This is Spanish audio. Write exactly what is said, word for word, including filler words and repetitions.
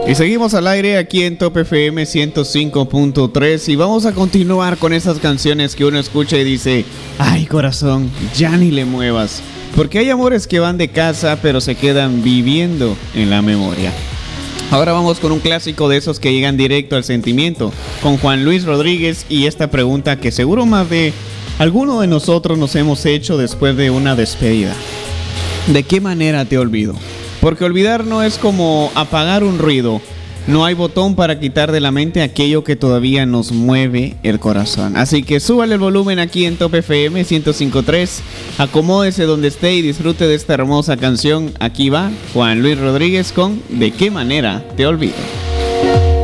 Y seguimos al aire aquí en Top F M ciento cinco punto tres y vamos a continuar con esas canciones que uno escucha y dice: ay, corazón, ya ni le muevas. Porque hay amores que van de casa pero se quedan viviendo en la memoria. Ahora vamos con un clásico de esos que llegan directo al sentimiento, con Juan Luis Rodríguez, y esta pregunta que seguro más de alguno de nosotros nos hemos hecho después de una despedida: ¿de qué manera te olvido? Porque olvidar no es como apagar un ruido. No hay botón para quitar de la mente aquello que todavía nos mueve el corazón. Así que súbale el volumen aquí en Top F M ciento cinco punto tres. Acomódese donde esté y disfrute de esta hermosa canción. Aquí va Juan Luis Rodríguez con ¿de qué manera te olvido?